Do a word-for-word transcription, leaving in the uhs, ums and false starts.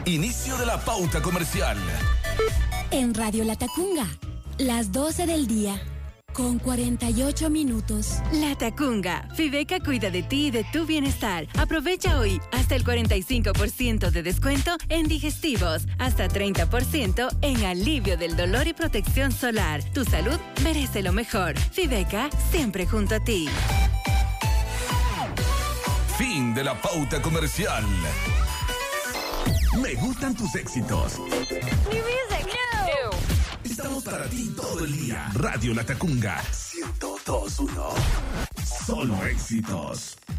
Inicio de la pauta comercial. En Radio La Tacunga, las doce del día, con cuarenta y ocho minutos. La Tacunga. Fibeca cuida de ti y de tu bienestar. Aprovecha hoy hasta el cuarenta y cinco por ciento de descuento en digestivos, hasta treinta por ciento en alivio del dolor y protección solar. Tu salud merece lo mejor. Fibeca, siempre junto a ti. Fin de la pauta comercial. Me gustan tus éxitos. New music, no. Estamos para ti todo el día. Radio La Tacunga ciento dos punto uno. Solo éxitos.